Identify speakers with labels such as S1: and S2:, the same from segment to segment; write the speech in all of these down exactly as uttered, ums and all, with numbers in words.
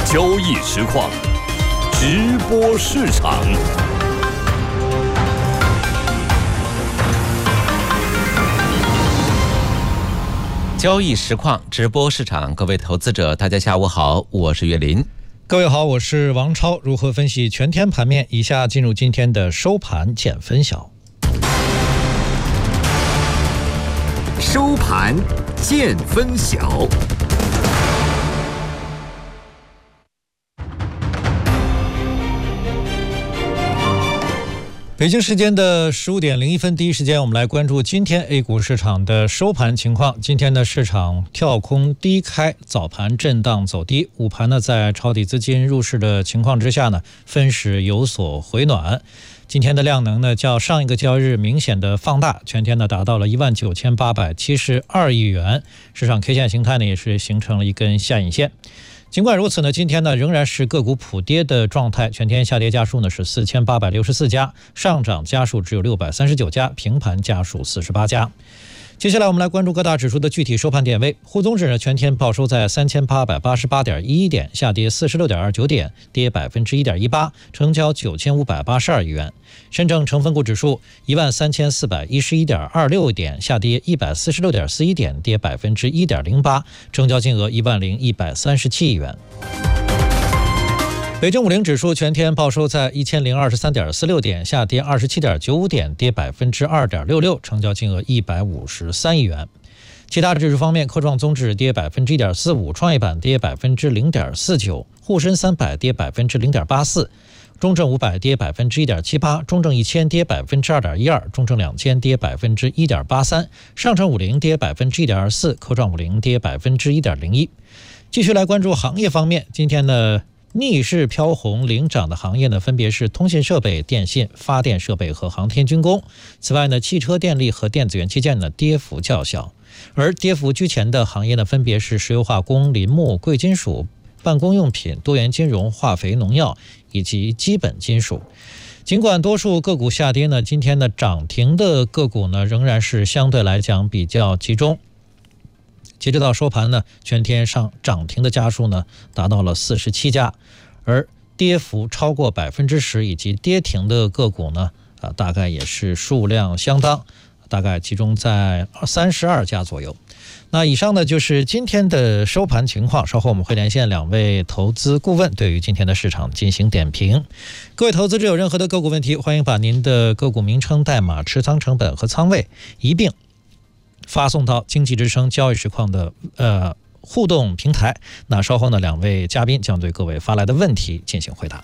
S1: 交易实况，直播市场。
S2: 交易实况，直播市场，各位投资者，大家下午好，我是岳林。
S3: 各位好，我是王超。如何分析全天盘面？以下进入今天的收盘见分晓。
S1: 收盘见分晓。
S3: 北京时间的十五点零一分，第一时间我们来关注今天 A 股市场的收盘情况。今天的市场跳空低开，早盘震荡走低，午盘呢在抄底资金入市的情况之下呢，分时有所回暖。今天的量能呢较上一个交易日明显的放大，全天呢达到了一万九千八百七十二亿元，市场 K 线形态呢也是形成了一根下影线。尽管如此呢，今天呢仍然是个股普跌的状态，全天下跌家数呢是四千八百六十四家，上涨家数只有六百三十九家，平盘家数四十八家。接下来我们来关注各大指数的具体收盘点位。沪综指呢全天报收在三千八百八十八点一一点，下跌四十六点二九点，跌百分之一点一八，成交九千五百八十二亿元。深证成分股指数一万三千四百一十一点二六点，下跌一百四十六点四一点，跌百分之一点零八，成交金额一万零一百三十七亿元。北证五零指数全天报收在一千零二十三点四六点，下跌二十七点九五点，跌百分之二点六六，成交金额一百五十三亿元。其他指数方面，科创综指跌百分之一点四五，创业板跌百分之零点四九，沪深三百跌百分之零点八四，中证五百跌百分之一点七八，中证一千跌百分之二点一二，中证两千跌百分之一点八三，上证五零跌百分之一点二四，科创五零跌百分之一点零一。继续来关注行业方面，今天呢逆势飘红领涨的行业呢，分别是通信设备、电信、发电设备和航天军工。此外呢，汽车电力和电子元器件呢跌幅较小，而跌幅居前的行业呢，分别是石油化工、林木、贵金属、办公用品、多元金融、化肥、农药以及基本金属。尽管多数个股下跌呢，今天的涨停的个股呢，仍然是相对来讲比较集中。截止到收盘呢，全天上涨停的家数呢达到了四十七家，而跌幅超过百分之十以及跌停的个股呢，啊，大概也是数量相当，大概集中在三十二家左右。那以上呢就是今天的收盘情况，稍后我们会连线两位投资顾问，对于今天的市场进行点评。各位投资者有任何的个股问题，欢迎把您的个股名称、代码、持仓成本和仓位一并发送到经济之声交易实况的呃互动平台。那稍后呢，两位嘉宾将对各位发来的问题进行回答。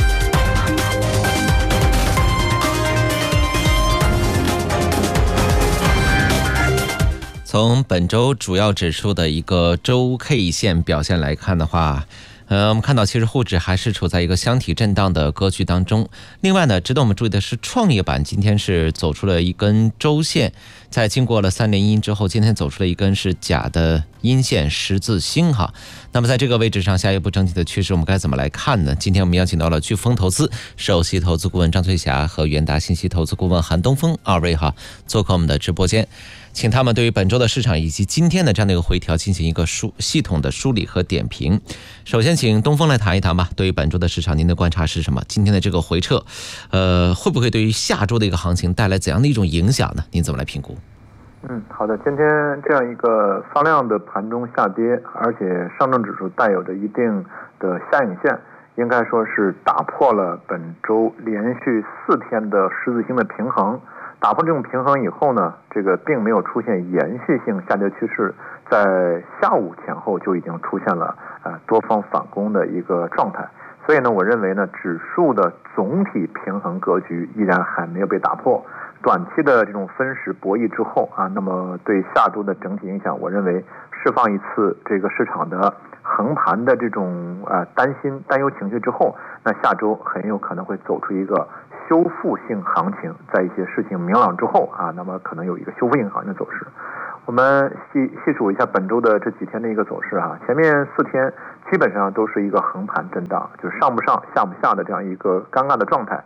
S2: 从本周主要指数的一个周 K 线表现来看的话，呃，我们看到其实沪指还是处在一个箱体震荡的格局当中。另外呢，值得我们注意的是，创业板今天是走出了一根周线，在经过了三连阴之后，今天走出了一根是假的阴线十字星哈。那么在这个位置上，下一步整体的趋势我们该怎么来看呢？今天我们邀请到了飓风投资首席投资顾问张翠霞和元达信息投资顾问韩东风二位哈做客我们的直播间，请他们对于本周的市场以及今天的这样的一个回调进行一个梳系统的梳理和点评。首先请东风来谈一谈吧，对于本周的市场您的观察是什么？今天的这个回撤呃，会不会对于下周的一个行情带来怎样的一种影响呢？您怎么来评估？
S4: 嗯，好的。今天这样一个放量的盘中下跌，而且上证指数带有着一定的下影线，应该说是打破了本周连续四天的十字星的平衡。打破这种平衡以后呢，这个并没有出现延续性下跌趋势，在下午前后就已经出现了呃多方反攻的一个状态。所以呢，我认为呢，指数的总体平衡格局依然还没有被打破。短期的这种分时博弈之后啊，那么对下周的整体影响，我认为释放一次这个市场的横盘的这种呃担心担忧情绪之后，那下周很有可能会走出一个修复性行情，在一些事情明朗之后啊，那么可能有一个修复性行情的走势。我们细细数一下本周的这几天的一个走势啊，前面四天基本上都是一个横盘震荡，就是上不上下不下的这样一个尴尬的状态。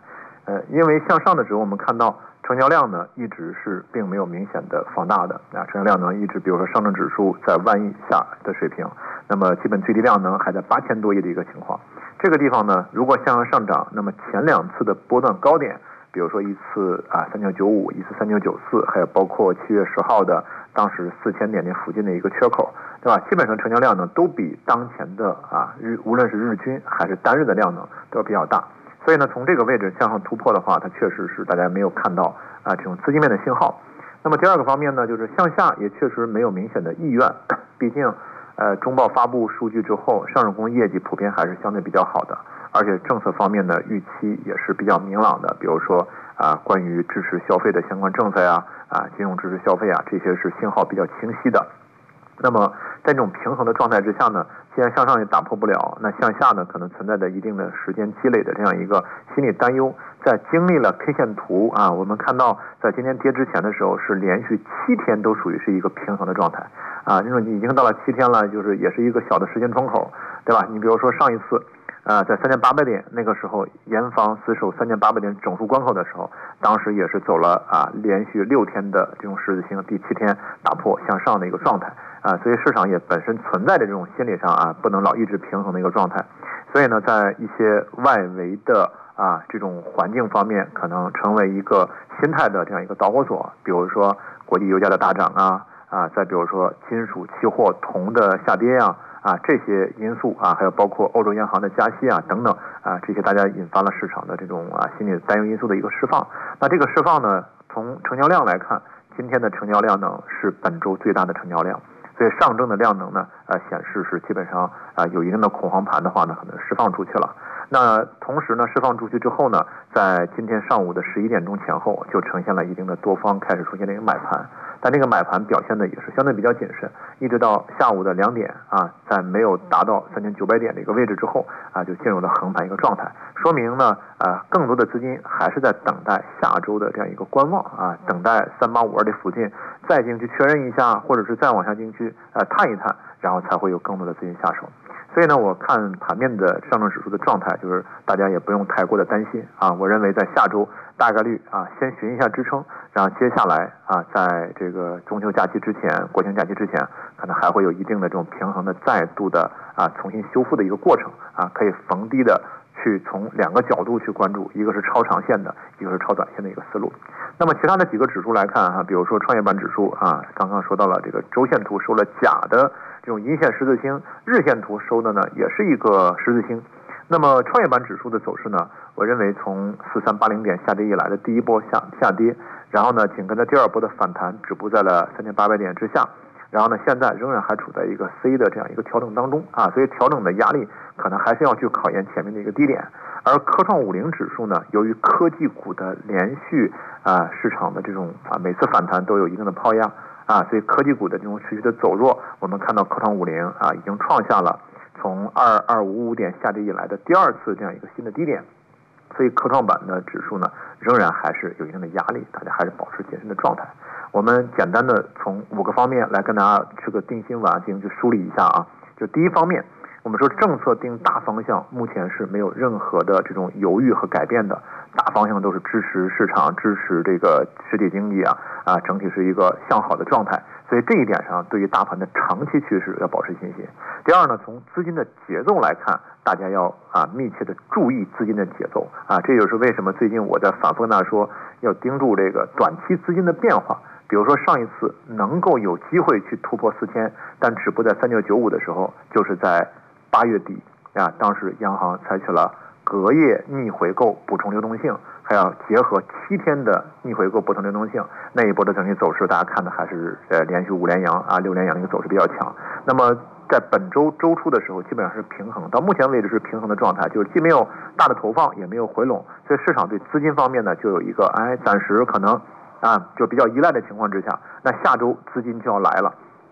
S4: 呃，因为向上的时候我们看到成交量呢一直是并没有明显的放大的啊，成交量呢一直比如说上证指数在万亿下的水平，那么基本最低量呢还在八千多亿的一个情况。这个地方呢如果向上上涨，那么前两次的波段高点，比如说一次啊三九九五，一次三九九四，还有包括七月十号的当时四千点那附近的一个缺口，对吧？基本上成交量呢都比当前的啊日无论是日均还是单日的量呢都比较大。所以呢，从这个位置向上突破的话，它确实是大家没有看到啊这种资金面的信号。那么第二个方面呢，就是向下也确实没有明显的意愿，毕竟呃中报发布数据之后，上市公司业绩普遍还是相对比较好的，而且政策方面的预期也是比较明朗的，比如说啊关于支持消费的相关政策呀，啊金融支持消费啊，这些是信号比较清晰的。那么在这种平衡的状态之下呢，既然向上也打破不了，那向下呢可能存在着一定的时间积累的这样一个心理担忧。在经历了 K 线图啊，我们看到在今天跌之前的时候是连续七天都属于是一个平衡的状态啊，这种已经到了七天了，就是也是一个小的时间窗口，对吧？你比如说上一次啊，在三千八百点那个时候严防死守三千八百点整数关口的时候，当时也是走了啊连续六天的这种十字星，第七天打破向上的一个状态啊，所以市场也本身存在的这种心理上啊不能老一直平衡的一个状态，所以呢，在一些外围的啊这种环境方面，可能成为一个心态的这样一个导火索，比如说国际油价的大涨啊啊，再比如说金属期货铜的下跌呀。啊，这些因素啊，还有包括欧洲央行的加息啊等等啊，这些大家引发了市场的这种啊心理担忧因素的一个释放。那这个释放呢，从成交量来看，今天的成交量呢是本周最大的成交量，所以上证的量能呢，呃，显示是基本上啊有一定的恐慌盘的话呢，可能释放出去了。那同时呢，释放出去之后呢，在今天上午的十一点钟前后，就呈现了一定的多方开始出现了一个买盘。但这个买盘表现的也是相对比较谨慎，一直到下午的两点啊，在没有达到三千九百点的一个位置之后啊，就进入了横盘一个状态，说明呢，呃，更多的资金还是在等待下周的这样一个观望啊，等待三八五二的附近再进去确认一下，或者是再往下进去呃探一探，然后才会有更多的资金下手。所以呢，我看盘面的上证指数的状态，就是大家也不用太过的担心啊。我认为在下周大概率啊，先寻一下支撑，然后接下来啊，在这个中秋假期之前、国庆假期之前，可能还会有一定的这种平衡的再度的啊重新修复的一个过程啊，可以逢低的去从两个角度去关注，一个是超长线的，一个是超短线的一个思路。那么其他的几个指数来看哈、啊，比如说创业板指数啊，刚刚说到了这个周线图收了假的这种阴线十字星，日线图收的呢也是一个十字星。那么创业板指数的走势呢，我认为从四三八零点下跌以来的第一波下下跌，然后呢紧跟着第二波的反弹止步在了三千八百点之下，然后呢现在仍然还处在一个 C 的这样一个调整当中啊，所以调整的压力可能还是要去考验前面的一个低点。而科创五零指数呢，由于科技股的连续啊市场的这种啊每次反弹都有一定的抛压啊，所以科技股的这种持续的走弱，我们看到科创五零啊已经创下了从二二五五点下跌以来的第二次这样一个新的低点，所以科创板的指数呢仍然还是有一定的压力，大家还是保持谨慎的状态。我们简单的从五个方面来跟大家这个定心丸进行去梳理一下啊。就第一方面，我们说政策定大方向，目前是没有任何的这种犹豫和改变的，大方向都是支持市场、支持这个实体经济啊啊，整体是一个向好的状态。所以这一点上，对于大盘的长期趋势要保持信心。第二呢，从资金的节奏来看，大家要啊密切的注意资金的节奏啊，这就是为什么最近我在反复跟大家说，要盯住这个短期资金的变化。比如说上一次能够有机会去突破四千，但止步在三九九五的时候，就是在八月底啊，当时央行采取了隔夜逆回购补充流动性，还要结合七天的逆回购补充流动性，那一波的整体走势，大家看的还是呃连续五连阳啊六连阳的一个走势比较强。那么在本周周初的时候，基本上是平衡，到目前为止是平衡的状态，就是既没有大的投放，也没有回笼，所以市场对资金方面呢，就有一个哎暂时可能啊就比较依赖的情况之下，那下周资金就要来了，对吧？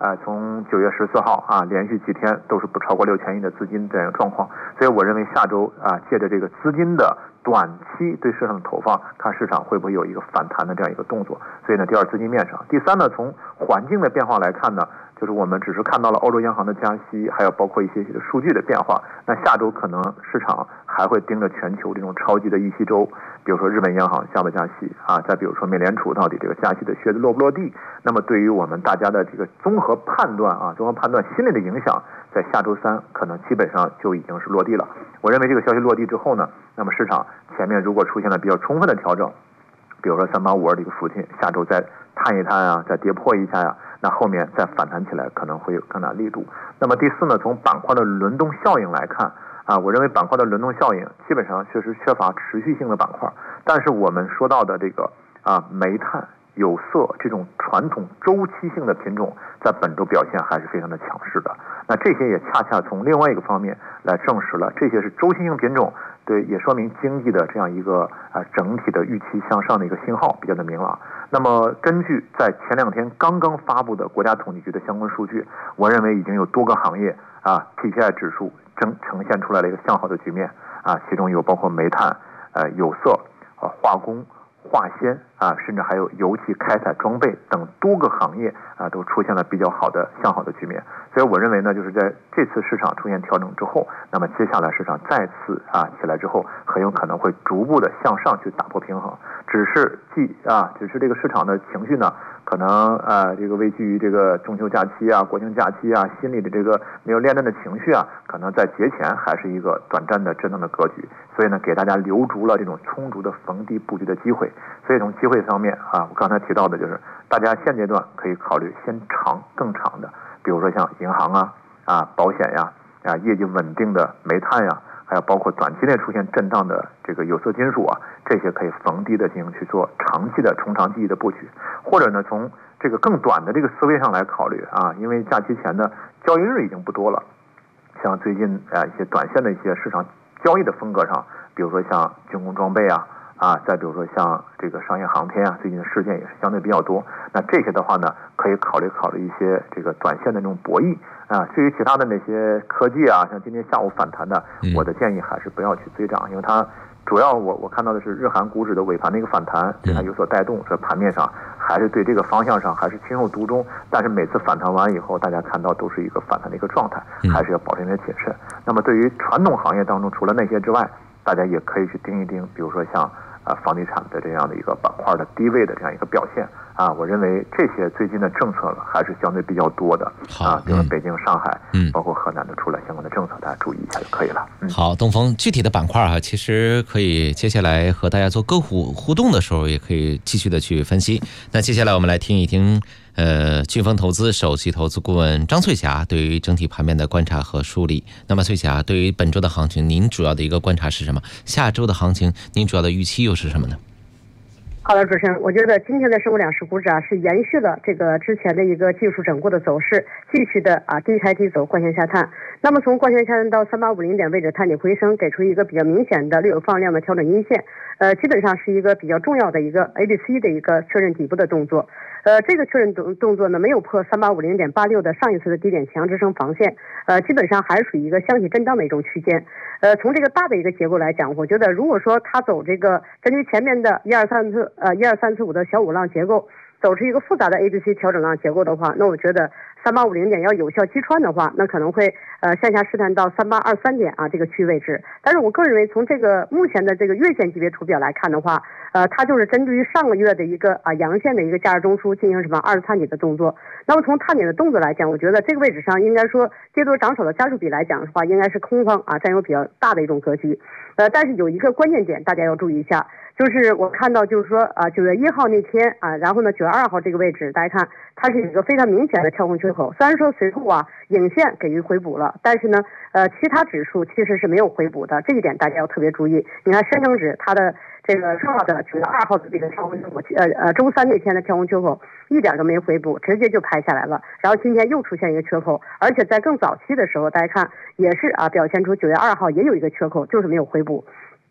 S4: 呃，从九月十四号啊，连续几天都是不超过六千亿的资金这样一个状况，所以我认为下周啊，借着这个资金的短期对市场的投放，看市场会不会有一个反弹的这样一个动作。所以呢，第二资金面上，第三呢，从环境的变化来看呢，就是我们只是看到了欧洲央行的加息，还有包括一些些的数据的变化。那下周可能市场还会盯着全球这种超级的议息周，比如说日本央行下不加息啊，再比如说美联储到底这个加息的靴子落不落地。那么对于我们大家的这个综合判断啊，综合判断心理的影响，在下周三可能基本上就已经是落地了。我认为这个消息落地之后呢，那么市场前面如果出现了比较充分的调整，比如说三八五二这个附近，下周再探一探啊，再跌破一下呀、啊，那后面再反弹起来可能会有更大力度。那么第四呢，从板块的轮动效应来看啊，我认为板块的轮动效应基本上确实缺乏持续性的板块，但是我们说到的这个啊煤炭、有色这种传统周期性的品种，在本周表现还是非常的强势的。那这些也恰恰从另外一个方面来证实了，这些是周期性品种，对，也说明经济的这样一个啊整体的预期向上的一个信号比较的明朗。那么根据在前两天刚刚发布的国家统计局的相关数据，我认为已经有多个行业啊 P P I 指数呈呈现出来了一个向好的局面啊，其中有包括煤炭、呃有色、啊化工、化纤啊，甚至还有油气开采装备等多个行业啊，都出现了比较好的向好的局面。所以我认为呢，就是在这次市场出现调整之后，那么接下来市场再次啊起来之后，很有可能会逐步的向上去打破平衡。只是既啊，只是这个市场的情绪呢，可能呃这个位居于这个中秋假期啊、国庆假期啊，心里的这个没有恋战的情绪啊，可能在节前还是一个短暂的震荡的格局。所以呢，给大家留足了这种充足的逢低布局的机会。所以从机会方面啊，我刚才提到的就是大家现阶段可以考虑先长更长的，比如说像银行啊、啊保险呀、啊业绩稳定的煤炭呀，还有包括短期内出现震荡的这个有色金属啊，这些可以逢低的进行去做长期的从长计议的布局。或者呢，从这个更短的这个思维上来考虑啊，因为假期前的交易日已经不多了，像最近啊一些短线的一些市场交易的风格上，比如说像军工装备啊。啊，再比如说像这个商业航天啊，最近的事件也是相对比较多。那这些的话呢，可以考虑考虑一些这个短线的那种博弈啊。至于其他的那些科技啊，像今天下午反弹的，我的建议还是不要去追涨，因为它主要我我看到的是日韩股指的尾盘的一个反弹，对它有所带动，这盘面上还是对这个方向上还是情有独钟。但是每次反弹完以后，大家看到都是一个反弹的一个状态，还是要保持一点谨慎。那么对于传统行业当中，除了那些之外，大家也可以去盯一盯，比如说像。啊，房地产的这样的一个板块的低位的这样一个表现啊，我认为这些最近的政策还是相对比较多的啊，比如北京、上海，嗯，包括河南的出来相关的政策，大家注意一下就可以了。嗯、
S2: 好，东风，具体的板块啊，其实可以接下来和大家做个股互动的时候，也可以继续的去分析。那接下来我们来听一听。呃，飓风投资首席投资顾问张翠霞对于整体盘面的观察和梳理。那么，翠霞对于本周的行情，您主要的一个观察是什么？下周的行情，您主要的预期又是什么呢？
S5: 好的，主持人，我觉得今天的生物两市股指啊是延续了这个之前的一个技术整固的走势，继续的啊低开低走，贯线下探。那么从贯线下探到三八五零点位置探底回升，给出一个比较明显的略有放量的调整阴线，呃，基本上是一个比较重要的一个 A B C 的一个确认底部的动作。呃，这个确认动动作呢，没有破三八五零点八六的上一次的低点强支撑防线，呃，基本上还是属于一个箱体震荡的一种区间。呃，从这个大的一个结构来讲，我觉得如果说它走这个根据前面的一二三次呃一二三四五的小五浪结构，走出一个复杂的 A B C 调整浪结构的话，那我觉得三八五零点要有效击穿的话，那可能会呃向下试探到三八二三点啊这个区位置。但是我个人认为，从这个目前的这个月线级别图表来看的话，呃，它就是针对于上个月的一个啊阳线的一个价值中枢进行什么二次探底的动作。那么从探底的动作来讲，我觉得这个位置上应该说跌多涨少的家数比来讲的话，应该是空方啊占有比较大的一种格局。呃，但是有一个关键点大家要注意一下，就是我看到就是说啊九月一号那天啊，然后呢九月二号这个位置，大家看它是有一个非常明显的跳空缺口，虽然说随后啊影线给予回补了，但是呢呃其他指数其实是没有回补的，这一点大家要特别注意。你看深成指它的这个重要的九月二号的这个跳空缺口，呃呃周三那天的跳空缺口一点都没回补，直接就拍下来了，然后今天又出现一个缺口，而且在更早期的时候大家看也是啊表现出九月二号也有一个缺口，就是没有回补。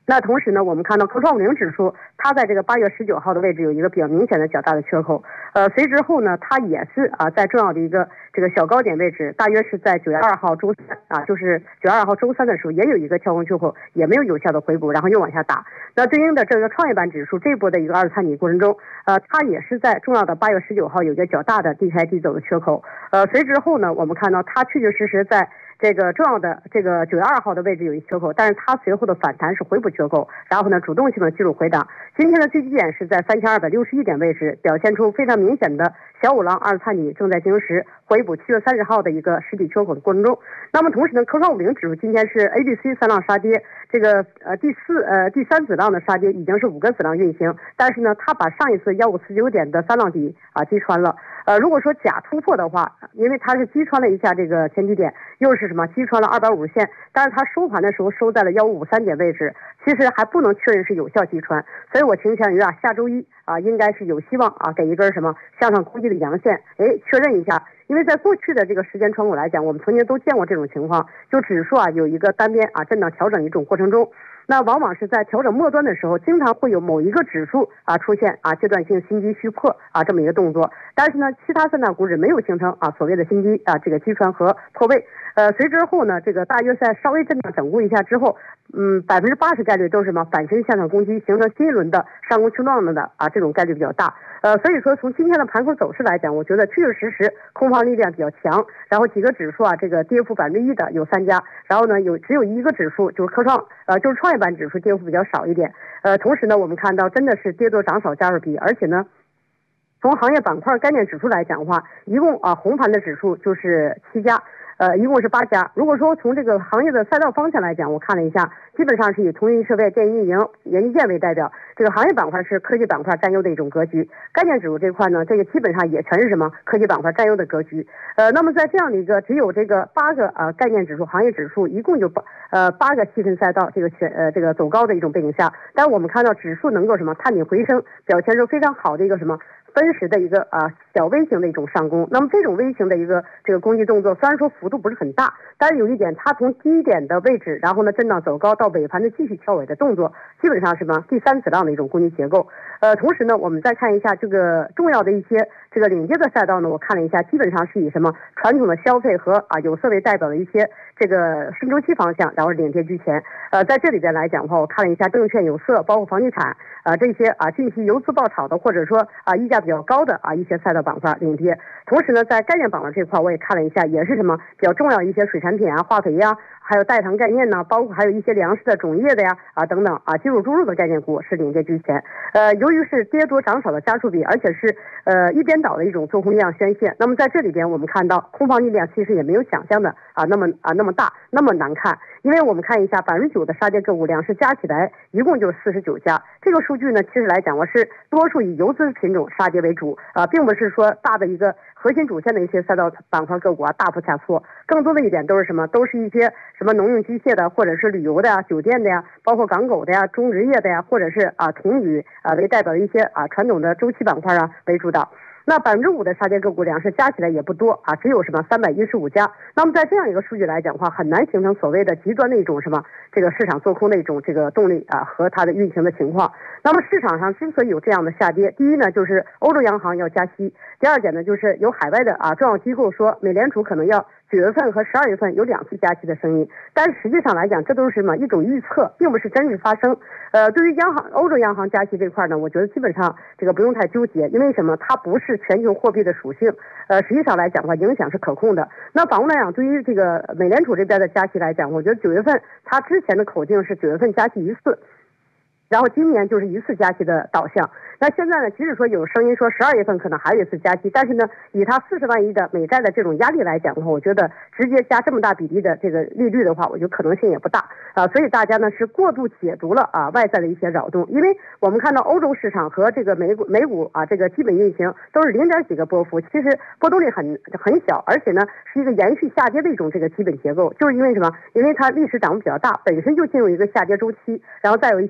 S5: 那同时呢，我们看到科创五零指数，它在这个八月十九号的位置有一个比较明显的较大的缺口，呃，随之后呢，它也是啊，在重要的一个这个小高点位置，大约是在九月二号周三啊，就是九月二号周三的时候，也有一个跳空缺口，也没有有效的回补，然后又往下打。那对应的这个创业板指数这一波的一个二次探底过程中，呃，它也是在重要的八月十九号有一个较大的低开低走的缺口，呃，随之后呢，我们看到它确确实实在这个重要的这个九月二号的位置有一缺口，但是它随后的反弹是回补缺口，然后呢主动性的技术回档。今天的最低点是在三千二百六十一点位置，表现出非常明显的小五浪二次探底正在进行时回补七月三十号的一个实体缺口的过程中。那么同时呢，科创五零指数今天是 A B C 三浪杀跌，这个呃第四呃第三子浪的杀跌已经是五个子浪运行，但是呢，它把上一次幺五四九点的三浪底啊击穿了。呃，如果说假突破的话，因为它是击穿了一下这个前低点，又是什么击穿了二百五十线，但是它收盘的时候收在了幺五五三点位置，其实还不能确认是有效击穿，所以我倾向于啊下周一啊应该是有希望啊给一根什么向上攻击的阳线，哎确认一下。因为在过去的这个时间窗口来讲，我们曾经都见过这种情况，就指数啊有一个单边啊震荡调整一种过程中，那往往是在调整末端的时候，经常会有某一个指数啊出现啊阶段性新低续破啊这么一个动作，但是呢，其他三大股指没有形成啊所谓的新低啊这个击穿和破位，呃，随之后呢，这个大约在稍微震荡整固一下之后，嗯，百分之八十概率都是什么反身向上攻击，形成新一轮的上攻冲撞的啊这种概率比较大，呃，所以说从今天的盘口走势来讲，我觉得确确实实空方力量比较强，然后几个指数啊这个跌幅百分之一的有三家，然后呢有只有一个指数就是科创呃就是创业板指数跌幅比较少一点，呃，同时呢我们看到真的是跌多涨少家数比，而且呢。从行业板块概念指数来讲的话，一共啊红盘的指数就是七家，呃，一共是八家。如果说从这个行业的赛道方向来讲，我看了一下，基本上是以通信设备、电影运营、元器件为代表，这个行业板块是科技板块占优的一种格局。概念指数这块呢，这个基本上也全是什么科技板块占优的格局。呃，那么在这样的一个只有这个八个呃概念指数、行业指数，一共就八呃八个细分赛道这个选呃这个走高的一种背景下，但我们看到指数能够什么探底回升，表现出非常好的一个什么。分时的一个啊小微型的一种上攻，那么这种微型的一个这个攻击动作，虽然说幅度不是很大，但是有一点，它从低点的位置，然后呢震荡走高到尾盘的继续跳尾的动作，基本上是什么第三子浪的一种攻击结构。呃，同时呢，我们再看一下这个重要的一些这个领跌的赛道呢，我看了一下，基本上是以什么传统的消费和啊有色为代表的一些这个顺周期方向，然后领跌居前。呃，在这里边来讲的话，我看了一下证券、有色，包括房地产啊、呃、这些啊近期游资爆炒的，或者说啊溢价比较高的啊一些赛道板块领跌。同时呢，在概念板块这块我也看了一下，也是什么比较重要一些水产品啊、化肥呀、啊，还有代糖概念呢，包括还有一些粮食的、种业的呀啊等等啊，鸡肉、猪肉的概念股是领跌居前。呃，由于是跌多涨少的家数比，而且是呃一边倒的一种做空力量宣泄，那么在这里边我们看到空方力量其实也没有想象的啊那么啊那么大，那么难看。因为我们看一下百分之九的杀跌个股两市加起来一共就四十九家，这个数据呢，其实来讲我是多数以游资品种杀跌为主啊、呃，并不是说大的一个核心主线的一些赛道板块个股啊大幅下挫，更多的一点都是什么？都是一些什么农用机械的，或者是旅游的呀、酒店的呀，包括港口的呀、中植业的呀，或者是啊铜铝啊为代表的一些啊传统的周期板块啊为主导。那百分之五的杀跌个股两市加起来也不多啊，只有什么三百一十五家。那么在这样一个数据来讲的话，很难形成所谓的极端的一种什么这个市场做空的一种这个动力啊和它的运行的情况。那么市场上之所以有这样的下跌，第一呢就是欧洲央行要加息，第二点呢就是有海外的啊重要机构说美联储可能要九月份和十二月份有两次加息的声音，但是实际上来讲，这都是什么一种预测，并不是真实发生。呃，对于央行欧洲央行加息这块呢，我觉得基本上这个不用太纠结，因为什么？它不是全球货币的属性，呃，实际上来讲的话，影响是可控的。那反过来讲，对于这个美联储这边的加息来讲，我觉得九月份它之前的口径是九月份加息一次。然后今年就是一次加息的导向。那现在呢，即使说有声音说十二月份可能还有一次加息，但是呢，以它四十万亿的美债的这种压力来讲的话，我觉得直接加这么大比例的这个利率的话，我觉得可能性也不大啊。所以大家呢是过度解读了啊外在的一些扰动，因为我们看到欧洲市场和这个美股美股啊这个基本运行都是零点几个波幅，其实波动率很很小，而且呢是一个延续下跌的一种这个基本结构，就是因为什么？因为它历史涨幅比较大，本身就进入一个下跌周期，然后再有一些利空扰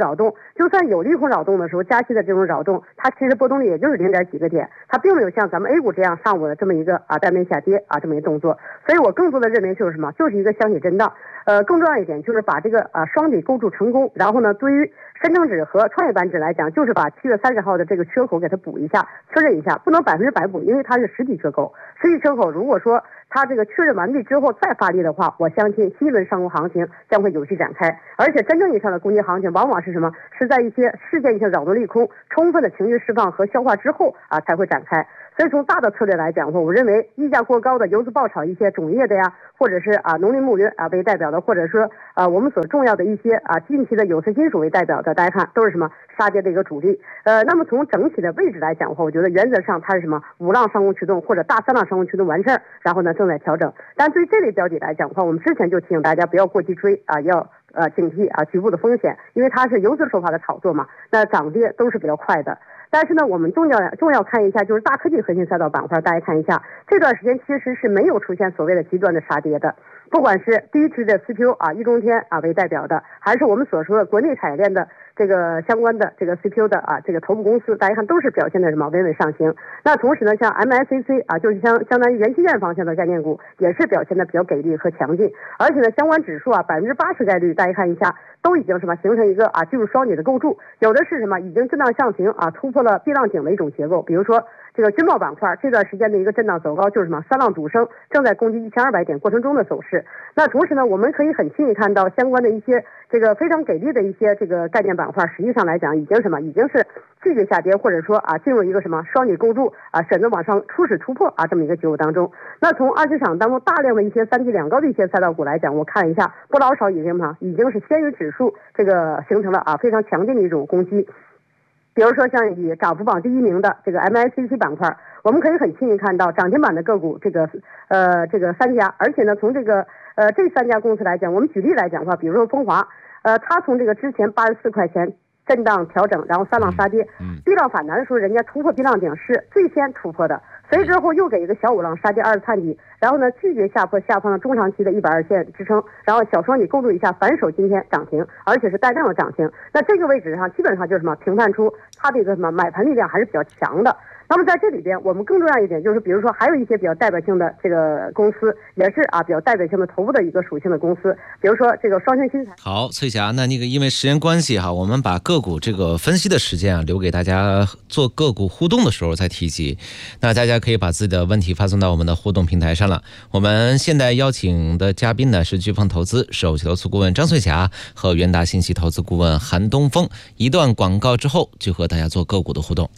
S5: 扰动，就算有利空扰动的时候，加息的这种扰动，它其实波动率也就是零点几个点，它并没有像咱们 A 股这样上午的这么一个啊单边下跌啊这么一个动作。所以我更多的认为就是什么，就是一个箱体震荡。呃，更重要一点就是把这个啊双底构筑成功，然后呢，对于深成指和创业板指来讲，就是把七月三十号的这个缺口给它补一下，确认一下，不能百分之百补，因为它是实体缺口。实体缺口如果说它这个确认完毕之后再发力的话，我相信新一轮上攻行情将会有序展开。而且真正意义上的攻击行情，往往是什么？是在一些事件性扰动利空充分的情绪释放和消化之后啊才会展开。所以从大的策略来讲的话，我认为溢价过高的游资爆炒一些种业的呀，或者是啊农林牧渔啊为代表的，或者说啊我们所重要的一些啊近期的有色金属为代表的，大家看都是什么杀跌的一个主力。呃，那么从整体的位置来讲的话，我觉得原则上它是什么五浪上攻驱动或者大三浪上攻驱动完事儿，然后呢正在调整。但对于这类标的来讲的话，我们之前就提醒大家不要过激追啊，要呃警惕啊局部的风险，因为它是游资手法的炒作嘛，那涨跌都是比较快的。但是呢，我们重要重要看一下，就是大科技核心赛道板块，大家看一下，这段时间其实是没有出现所谓的极端的杀跌的，不管是第一期的 C P U 啊，易中天啊为代表的，还是我们所说的国内产业链的这个相关的这个 C P U 的啊这个头部公司，大家看都是表现的什么稳稳上行。那同时呢，像 M S C C 啊，就是相相当于元器件方向的概念股，也是表现的比较给力和强劲。而且呢，相关指数啊百分之八十概率，大家看一下，都已经什么形成一个啊技术双底的构筑，有的是什么已经震荡上行啊，突破了 B 浪顶的一种结构，比如说这个军贸板块这段时间的一个震荡走高，就是什么三浪陡升，正在攻击一千二百点过程中的走势。那同时呢，我们可以很轻易看到相关的一些这个非常给力的一些这个概念板块，实际上来讲已经什么已经是拒绝下跌，或者说啊进入一个什么双底构筑啊，选择往上初始突破啊这么一个结构当中。那从二级市场当中大量的一些三低两高的一些赛道股来讲，我看一下不老少已经什么已经是先于指数这个形成了啊非常强劲的一种攻击。比如说像以涨幅榜第一名的这个 M S C C 板块，我们可以很轻易看到涨停板的个股这个呃这个三家，而且呢从这个呃这三家公司来讲，我们举例来讲的话，比如说风华，呃它从这个之前八十四块钱震荡调整，然后三浪杀跌，嗯 ，B 浪反弹的时候，人家突破 B 浪顶是最先突破的，随之后又给一个小五浪杀跌二次探底，然后呢拒绝下破下方的中长期的一百二线支撑，然后小双底构筑一下反手今天涨停，而且是带量的涨停。那这个位置上基本上就是什么评判出它的一个什么买盘力量还是比较强的。那么在这里边，我们更重要一点就是，比如说还有一些比较代表性的这个公司，也是啊比较代表性的头部的一个属性的公司，比如说这个双星新材。
S2: 好，翠霞，那那个因为时间关系哈，我们把个股这个分析的时间啊留给大家做个股互动的时候再提及。那大家可以把自己的问题发送到我们的互动平台上了。我们现在邀请的嘉宾呢是飓风投资首席投资顾问张翠霞和元达信息投资顾问韩东风。一段广告之后，就和大家做个股的互动。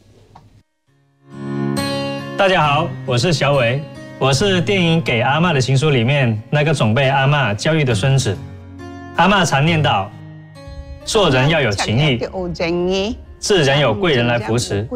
S6: 大家好，我是小伟，我是电影《给阿嬷的情书》里面那个总被阿嬷教育的孙子。阿嬷常念叨，做人要有情义，自然有贵人来扶持。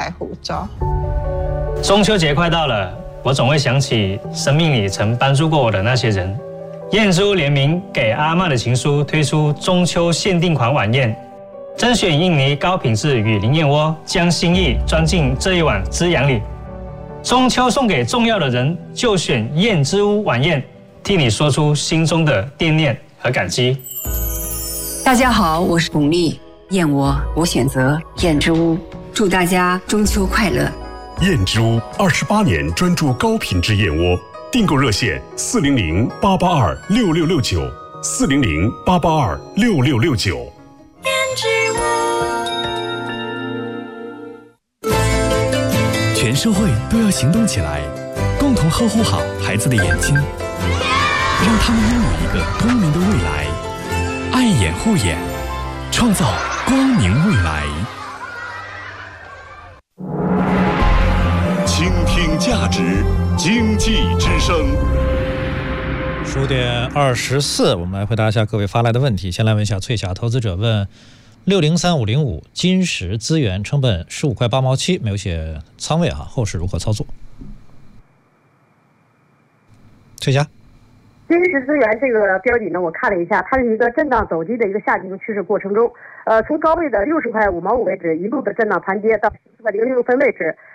S6: 中秋节快到了，我总会想起生命里曾帮助过我的那些人。燕之屋联名《给阿嬷的情书》推出中秋限定款晚宴，甄选印尼高品质雨林燕窝，将心意装进这一碗滋养里。中秋送给重要的人，就选燕之屋晚宴，替你说出心中的惦念和感激。
S7: 大家好，我是巩俐，燕窝我选择燕之屋，祝大家中秋快乐。
S1: 燕之屋二十八年专注高品质燕窝，订购热线四零零八八二六六六九四零零八八二六六六九。燕之屋。全社会都要行动起来，共同呵护好孩子的眼睛，让他们拥有一个光明的未来。爱眼护眼，创造光明未来。倾听价值，经济之声。
S3: 十点二十四，我们来回答一下各位发来的问题。先来问一下翠霞投资者问。六零三五零五金石资源成本十五块八毛七，没有写仓位啊，后市如何操作？翠霞，
S5: 金石资源这个标的呢，我看了一下，它是一个震荡走低的一个下行趋势过程中，呃，从高位的六十块五毛五位置一路的震荡盘跌到四块零六分位置，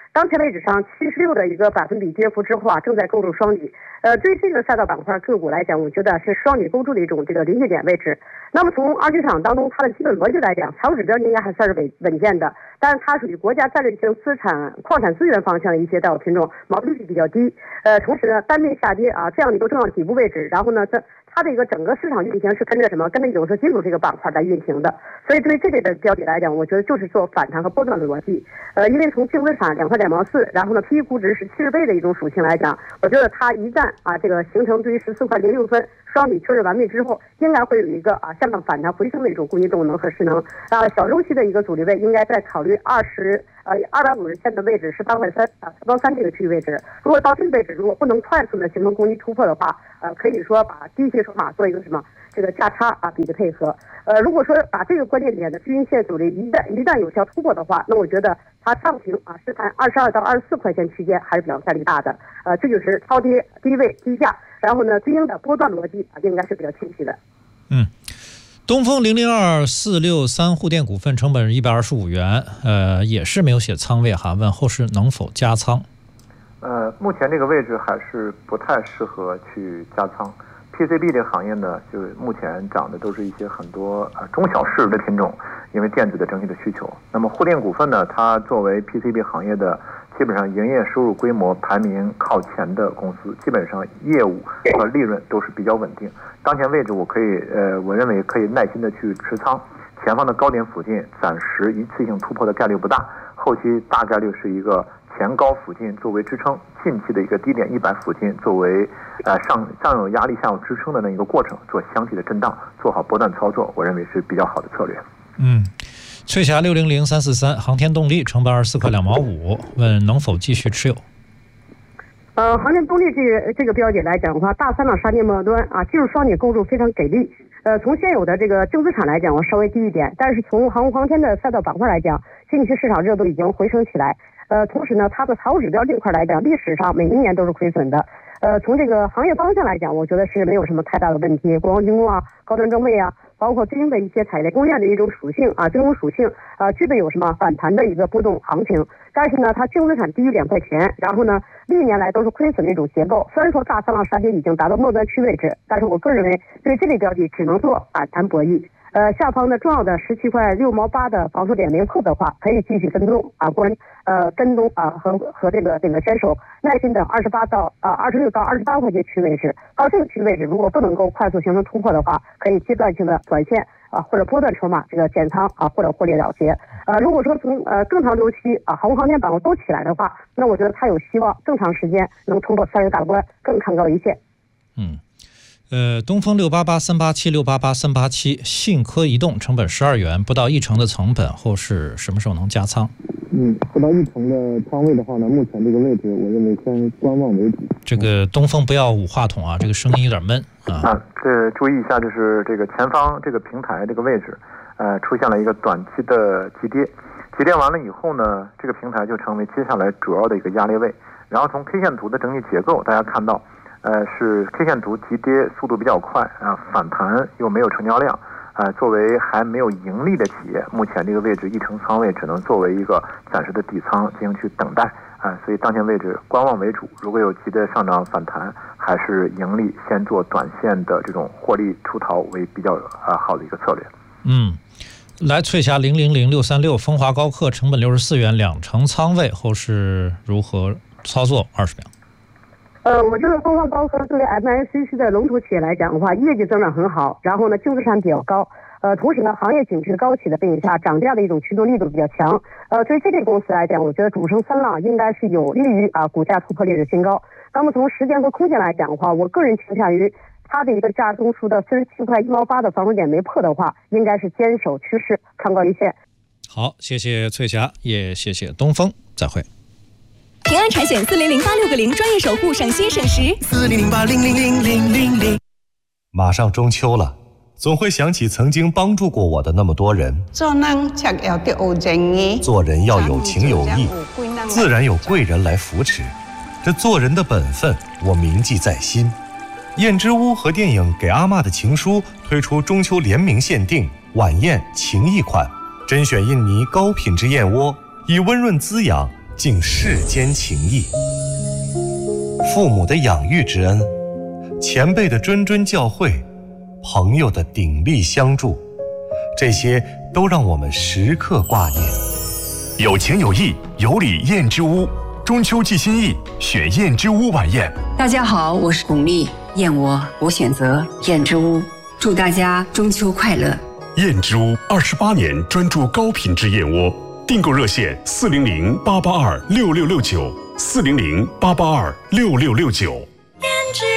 S5: 当前位置上七十六的一个百分比跌幅之后啊，正在构筑双底。呃，对这个赛道板块个股来讲，我觉得是双底构筑的一种这个临界点位置。那么从二级市场当中它的基本逻辑来讲，财务指标应该还算是稳稳健的，但是它属于国家战略性资产、矿产资源方向的一些代表品种，毛利率比较低。呃，同时呢，单面下跌啊，这样的一个重要底部位置，然后呢，这它的一个整个市场运行是跟着什么？跟着有色金属这个板块来运行的。所以对于这类的标的来讲，我觉得就是做反弹和波段的逻辑。呃，因为从净资产两块两毛四，然后呢 ，P E 估值是七十倍的一种属性来讲，我觉得它一旦啊这个形成对于十四块零六分双底确认完毕之后，应该会有一个啊向上反弹回升的一种供应动能和势能。啊，小周期的一个阻力位应该再考虑二十呃二百五十线的位置是八块三啊三三这个区域位置。如果到这个位置如果不能快速的形成攻击突破的话，呃可以说把低阶筹码做一个什么这个价差啊比的配合。呃，如果说把这个关键点的均线阻力一旦一旦有效突破的话，那我觉得它上行啊是看二十二到二十四块钱区间还是比较概率大的。呃，这就是超跌低位低价，然后呢对应的波段逻辑啊应该是比较清晰的。
S3: 嗯。东风零零二四六三沪电股份成本一百二十五元，呃，也是没有写仓位哈，问后市能否加仓？
S4: 呃，目前这个位置还是不太适合去加仓。P C B 这个行业呢，就目前涨的都是一些很多啊、呃、中小市值的品种，因为电子的整体的需求。那么沪电股份呢，它作为 P C B 行业的基本上营业收入规模排名靠前的公司，基本上业务和利润都是比较稳定。当前位置我可以呃，我认为可以耐心的去持仓，前方的高点附近暂时一次性突破的概率不大，后期大概率是一个前高附近作为支撑，近期的一个低点一百附近作为呃上上有压力下有支撑的那一个过程，做箱体的震荡，做好波段操作，我认为是比较好的策略。
S3: 嗯，翠霞六零零三四三航天动力成本二十四块两毛五，问能否继续持有？
S5: 呃，航天动力这个这个标的来讲的话，大三浪杀跌末端啊，技术双底构筑非常给力。呃，从现有的这个净资产来讲，我稍微低一点，但是从航空航天的赛道板块来讲，近期市场热度已经回升起来。呃，同时呢，它的财务指标这块来讲，历史上每一年都是亏损的。呃，从这个行业方向来讲，我觉得是没有什么太大的问题。国防军工啊，高端装备啊，包括对应的一些产业供应链的一种属性啊，这种属性啊，具备有什么反弹的一个波动行情。但是呢，它净资产低于两块钱，然后呢，历年来都是亏损的一种结构。虽然说大三浪杀跌已经达到末端区位置，但是我个人认为，对这类标的只能做反弹博弈。呃，下方的重要的十七块六毛八的防守点没破的话，可以继续跟踪啊，关呃跟踪啊和和这个这个坚守，耐心等二十八到啊二十六到二十八块钱区位置，到这个区位置如果不能够快速形成突破的话，可以阶段性的短线啊或者波段筹码这个减仓啊或者获利了结。呃，如果说从呃更长周期啊航空航天板块都起来的话，那我觉得它有希望更长时间能突破三十大关，更看高一线。
S3: 嗯。呃，东风六八八三八七六八八三八七，信科移动成本十二元，不到一成的成本，后市什么时候能加仓？
S8: 嗯，不到一成的仓位的话呢，目前这个位置，我认为先观望为主。
S3: 这个东风不要捂话筒啊，这个声音有点闷啊。
S4: 啊，这注意一下，就是这个前方这个平台这个位置，呃，出现了一个短期的急跌，急跌完了以后呢，这个平台就成为接下来主要的一个压力位。然后从 K 线图的整体结构，大家看到。呃，是 K 线图急跌速度比较快啊，反弹又没有成交量啊、呃，作为还没有盈利的企业，目前这个位置一成仓位只能作为一个暂时的底仓进行去等待啊、呃，所以当前位置观望为主。如果有急跌上涨反弹，还是盈利先做短线的这种获利出逃为比较啊、呃、好的一个策略。
S3: 嗯，来翠霞零零零六三六风华高科成本六十四元，两成仓位，后市如何操作？二十秒。
S5: 呃，我觉得风华高科作为 M I C C 的龙头企业来讲的话，业绩增长很好，然后呢，净资产比较高，呃，同时呢，行业景气高企的背景下，涨价的一种驱动力度比较强。呃，对于这类公司来讲，我觉得主升三浪应该是有利于啊股价突破历史新高。那么从时间和空间来讲的话，我个人倾向于它的一个价中枢的四十七块一毛八的防守点没破的话，应该是坚守趋势，看高一线。
S3: 好，谢谢翠霞，也谢谢东风，再会。
S9: 平安产险四零零八六个零，专业守护，省心省时。四零零八零零零零零零。
S10: 马上中秋了，总会想起曾经帮助过我的那么多人。
S11: 做人才要有情义，
S10: 做人要有情有义，自然有贵人来扶持。这做人的本分，我铭记在心。燕之屋和电影《给阿嬷的情书》推出中秋联名限定晚宴情谊款，甄选印尼高品质燕窝，以温润滋养敬世间情谊。父母的养育之恩，前辈的谆谆教诲，朋友的鼎力相助，这些都让我们时刻挂念。
S12: 有情有义，有礼燕之屋，中秋寄心意，选燕之屋晚宴。
S7: 大家好，我是巩俐，燕窝我选择燕之屋，祝大家中秋快乐。
S12: 燕之屋二十八年专注高品质燕窝，订购热线四零零八八二六六六九，四零零八八二六六六九。